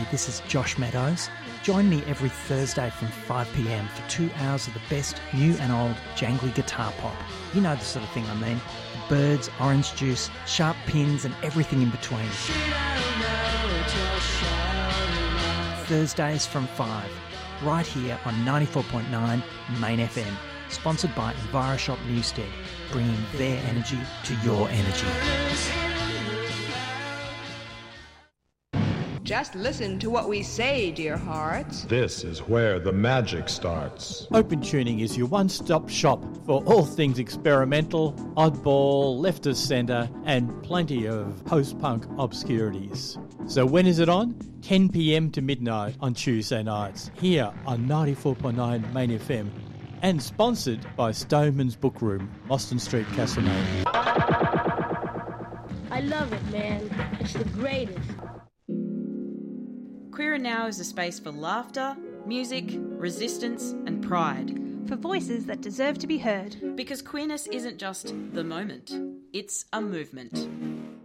this is Josh Meadows. Join me every Thursday from 5pm for 2 hours of the best new and old jangly guitar pop. You know the sort of thing I mean. Birds, orange juice, sharp pins and everything in between. Thursdays from 5, right here on 94.9 Main FM. Sponsored by EnviroShop Newstead, bringing their energy to your energy. Just listen to what we say, dear hearts. This is where the magic starts. Open Tuning is your one-stop shop for all things experimental, oddball, left of centre, and plenty of post-punk obscurities. So when is it on? 10 p.m. to midnight on Tuesday nights, here on 94.9 Main FM, and sponsored by Stoneman's Book Room, Mostyn Street, Castlemaine. I love it, man. It's the greatest. Queer and Now is a space for laughter, music, resistance and pride. For voices that deserve to be heard. Because queerness isn't just the moment, it's a movement.